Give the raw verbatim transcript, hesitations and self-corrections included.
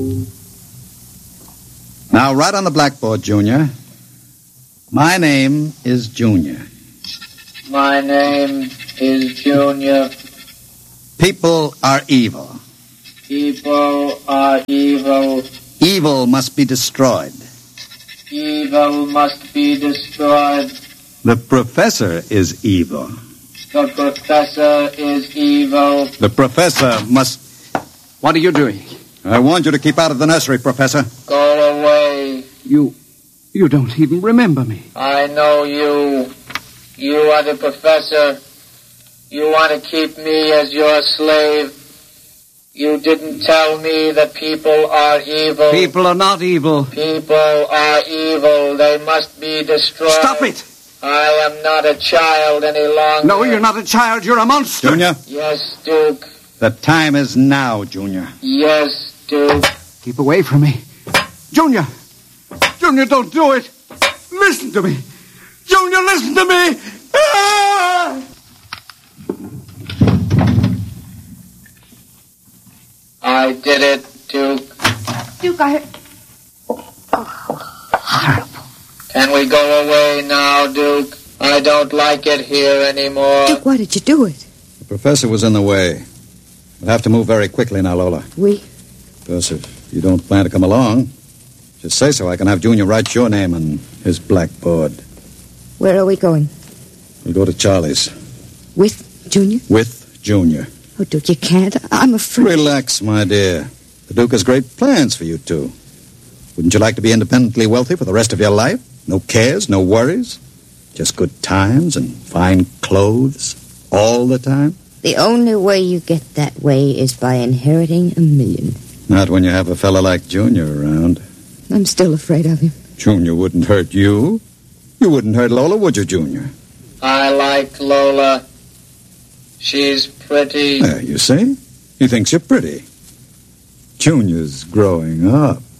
Now, write on the blackboard, Junior. My name is Junior. My name is Junior. People are evil. People are evil. Evil must be destroyed. Evil must be destroyed. The professor is evil. The professor is evil. The professor must... What are you doing? I warned you to keep out of the nursery, Professor. Go away. You... you don't even remember me. I know you. You are the professor. You want to keep me as your slave. You didn't tell me that people are evil. People are not evil. People are evil. They must be destroyed. Stop it! I am not a child any longer. No, you're not a child. You're a monster. Junior? Yes, Duke. The time is now, Junior. Yes, Duke. Keep away from me. Junior! Junior, don't do it! Listen to me! Junior, listen to me! Ah! I did it, Duke. Duke, I... Can we go away now, Duke? I don't like it here anymore. Duke, why did you do it? The professor was in the way. We'll have to move very quickly now, Lola. We? Because if you don't plan to come along, just say so. I can have Junior write your name on his blackboard. Where are we going? We'll go to Charlie's. With Junior? With Junior. Oh, Duke, you can't. I'm afraid. Relax, my dear. The Duke has great plans for you two. Wouldn't you like to be independently wealthy for the rest of your life? No cares, no worries? Just good times and fine clothes all the time? The only way you get that way is by inheriting a million. Not when you have a fellow like Junior around. I'm still afraid of him. Junior wouldn't hurt you. You wouldn't hurt Lola, would you, Junior? I like Lola. She's pretty. There, you see? He thinks you're pretty. Junior's growing up.